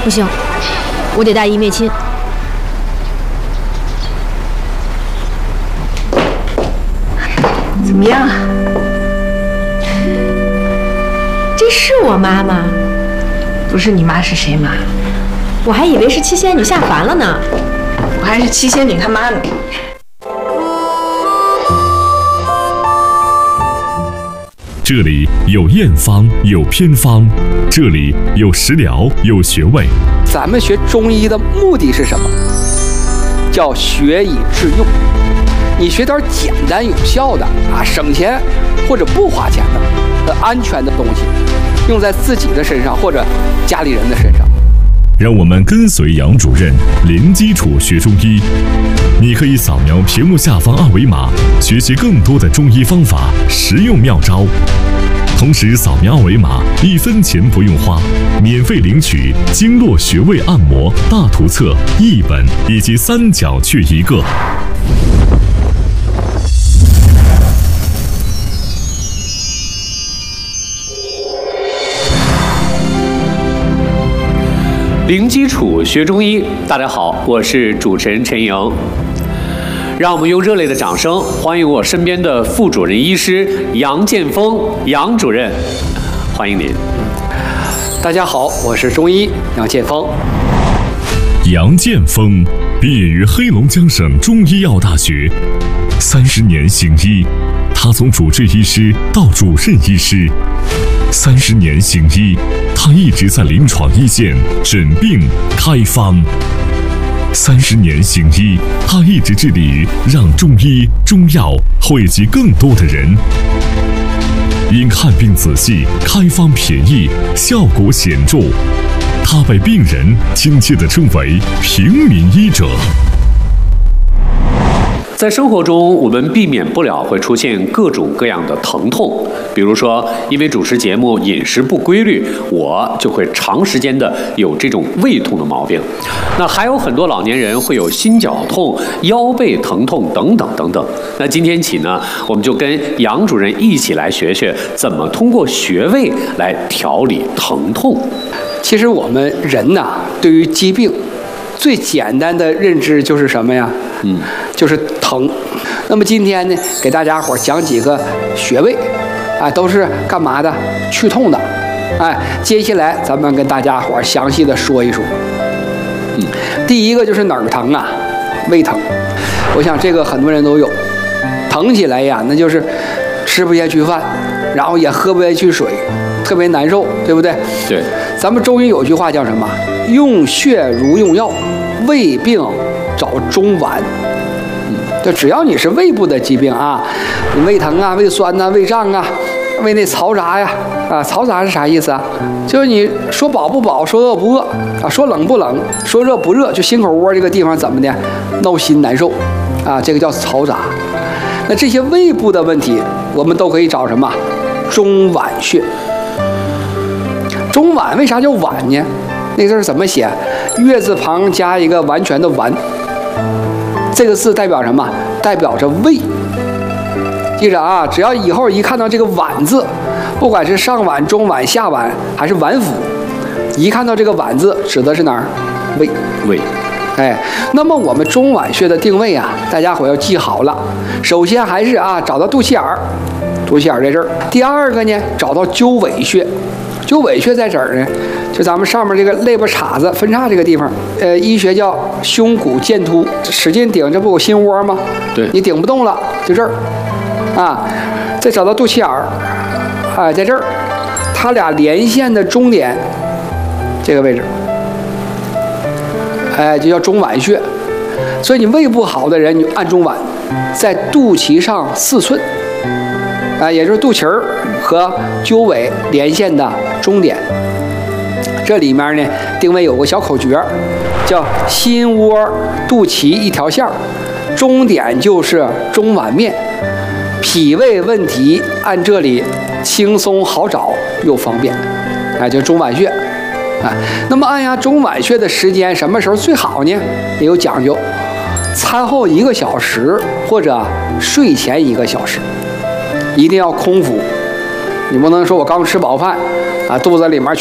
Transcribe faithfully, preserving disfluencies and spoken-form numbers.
不行，我得带一灭亲。 怎么样？ 这是我妈吗？ 不是你妈是谁妈？ 我还以为是七仙女下凡了呢。 我还是七仙女她妈呢。 这里有验方，有偏方，这里有食疗，有穴位。 咱们学中医的目的是什么？叫学以致用。你学点简单有效的啊，省钱或者不花钱的、安全的东西，用在自己的身上或者家里人的身上。 让我们跟随杨主任零基础学中医。你可以扫描屏幕下方二维码，学习更多的中医方法、实用妙招。同时扫描二维码，一分钱不用花，免费领取经络穴位按摩大图册一本以及三角穴一个。 零基础学中医，大家好，我是主持人陈莹。让我们用热烈的掌声欢迎我身边的副主任医师杨建峰杨主任，欢迎您。 大家好，我是中医杨建峰。 杨建峰毕业于黑龙江省中医药大学，三十年行医，他从主治医师到主任医师。三十年行医，他一直在临床一线诊病开方。三十年行医，他一直致力于让中医中药惠及更多的人。因看病仔细，开方便宜，效果显著，他被病人亲切地称为平民医者。 在生活中，我们避免不了会出现各种各样的疼痛，比如说，因为主持节目饮食不规律，我就会长时间的有这种胃痛的毛病。那还有很多老年人会有心绞痛、腰背疼痛等等等等。那今天起呢，我们就跟杨主任一起来学学怎么通过穴位来调理疼痛。 其实我们人呐，对于疾病最简单的认知就是什么呀？嗯，就是疼。那么今天呢，给大家伙讲几个穴位，啊，都是干嘛的？去痛的。哎，接下来咱们跟大家伙详细的说一说。嗯，第一个就是哪儿疼啊？胃疼。我想这个很多人都有，疼起来呀，那就是吃不下去饭，然后也喝不下去水，特别难受，对不对？ 对。 咱们中医有句话叫什么？用血如用药，胃病找中脘。嗯，就只要你是胃部的疾病啊，你胃疼啊、胃酸呐、啊、胃胀啊、胃内嘈杂呀，啊，嘈杂是啥意思啊？就是你说饱不饱，说饿不饿啊，说冷不冷，说热不热，就心口窝这个地方怎么的，闹心难受啊，这个叫嘈杂。那这些胃部的问题，我们都可以找什么？中脘穴。中脘为啥叫脘呢？那个字怎么写？月字旁加一个完全的完，这个字代表什么？代表着胃。记着啊，只要以后一看到这个脘字，不管是上脘、中脘、下脘还是脘腹，一看到这个脘字，指的是哪儿？胃。 胃。 哎，那么我们中脘穴的定位啊，大家伙要记好了。首先还是啊，找到肚脐眼儿，肚脐眼在这儿。第二个呢，找到鸠尾穴。鸠尾穴在这儿呢，就咱们上面这个肋巴叉子分叉这个地方，呃，医学叫胸骨剑突，使劲顶，这不有心窝吗？ 对， 你顶不动了，就这儿，啊，再找到肚脐眼儿，啊，在这儿，它俩连线的中点，这个位置，哎，就叫中脘穴。所以你胃不好的人，你按中脘，在肚脐上四寸，啊，也就是肚脐儿和鸠尾连线的中点。这里面呢，定位有个小口诀，叫心窝肚脐一条线儿，中点就是中脘面。脾胃问题按这里轻松好找又方便，哎，就中脘穴。啊，那么按压中脘穴的时间什么时候最好呢？也有讲究，餐后一个小时或者睡前一个小时，一定要空腹。你不能说我刚吃饱饭啊，肚子里面